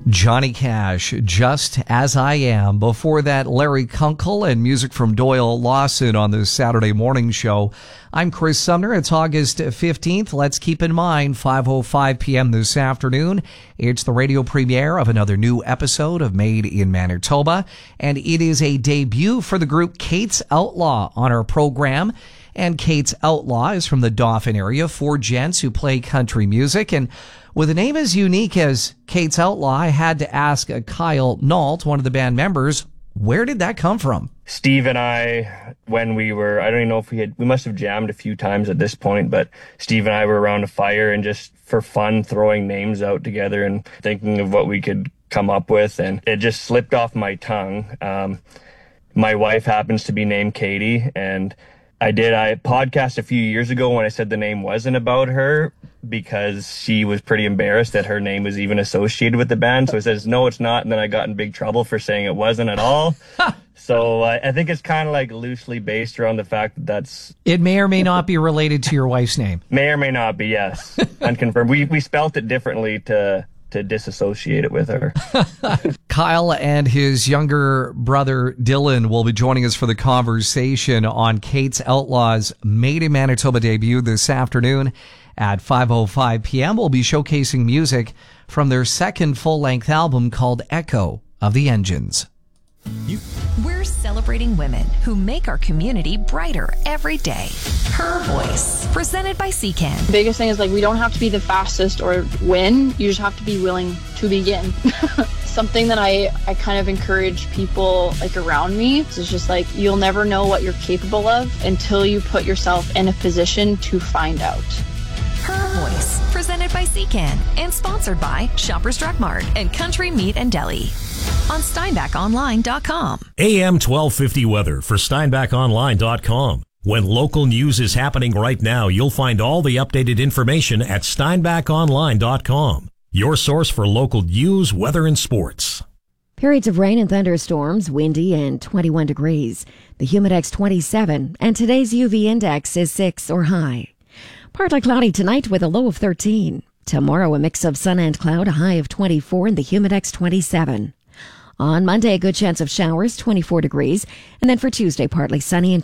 Johnny Cash, Just As I Am. Before that, Larry Kunkel and music from Doyle Lawson on the Saturday morning show. I'm Chris Sumner. It's August 15th. Let's keep in mind, 5:05 p.m. this afternoon, it's the radio premiere of another new episode of Made in Manitoba, and it is a debut for the group Kate's Outlaw on our program. And Kate's Outlaw is from the Dauphin area, four gents who play country music. And with a name as unique as Kate's Outlaw, I had to ask Kyle Nault, one of the band members, where did that come from? Steve and I, when we were, I don't even know if we must have jammed a few times at this point, but Steve and I were around a fire and just for fun throwing names out together and thinking of what we could come up with. And it just slipped off my tongue. My wife happens to be named Katie, and I podcast a few years ago when I said the name wasn't about her because she was pretty embarrassed that her name was even associated with the band. So I says, no, it's not. And then I got in big trouble for saying it wasn't at all. So I think it's kind of like loosely based around the fact that that's... It may or may not be related to your wife's name. May or may not be, yes. Unconfirmed. We spelt it differently to disassociate it with her. Kyle and his younger brother Dylan will be joining us for the conversation on Kate's Outlaw's Made in Manitoba debut this afternoon at 5:05 p.m. We'll be showcasing music from their second full-length album called Echo of the Engines. We're celebrating women who make our community brighter every day. Her Voice, presented by CCAN. The biggest thing is we don't have to be the fastest or win. You just have to be willing to begin. Something that I kind of encourage people around me is just you'll never know what you're capable of until you put yourself in a position to find out. Her Voice, presented by CCAN and sponsored by Shoppers Drug Mart and Country Meat and Deli on SteinbachOnline.com. AM 1250 weather for SteinbachOnline.com. When local news is happening right now, you'll find all the updated information at SteinbachOnline.com. Your source for local news, weather, and sports. Periods of rain and thunderstorms, windy and 21 degrees. The Humidex 27, and today's UV index is 6 or high. Partly cloudy tonight with a low of 13. Tomorrow, a mix of sun and cloud, a high of 24, and the Humidex 27. On Monday, a good chance of showers, 24 degrees. And then for Tuesday, partly sunny and